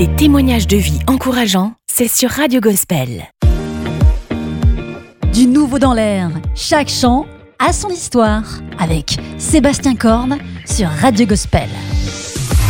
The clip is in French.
Des témoignages de vie encourageants, c'est sur Radio Gospel. Du nouveau dans l'air, chaque chant a son histoire, avec Sébastien Corne sur Radio Gospel.